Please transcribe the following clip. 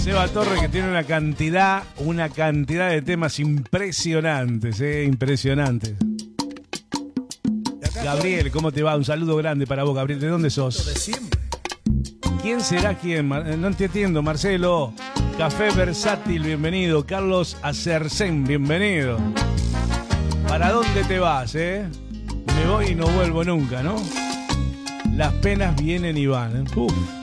Seba Torre, que tiene una cantidad de temas impresionantes, impresionantes. Gabriel, ¿cómo te va? Un saludo grande para vos, Gabriel. ¿De dónde sos? ¿Quién será quién? No te entiendo, Marcelo. Café Versátil, bienvenido. Carlos Acercén, bienvenido. ¿Para dónde te vas, Me voy y no vuelvo nunca, ¿no? Las penas vienen y van. Uf.